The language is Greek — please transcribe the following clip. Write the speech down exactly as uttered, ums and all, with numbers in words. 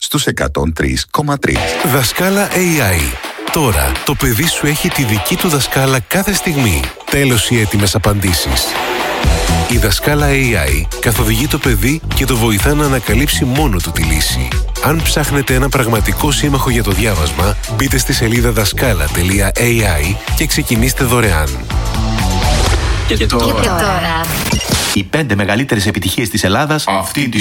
στους εκατόν τρία κόμμα τρία. Δασκάλα έι άι. Τώρα το παιδί σου έχει τη δική του δασκάλα κάθε στιγμή. Τέλος οι έτοιμες απαντήσεις. Η δασκάλα έι άι καθοδηγεί το παιδί και το βοηθά να ανακαλύψει μόνο του τη λύση. Αν ψάχνετε ένα πραγματικό σύμμαχο για το διάβασμα, μπείτε στη σελίδα δασκάλα τελεία έι άι και ξεκινήστε δωρεάν. Και τώρα, Και τώρα. οι πέντε μεγαλύτερες επιτυχίες της Ελλάδας αυτή τη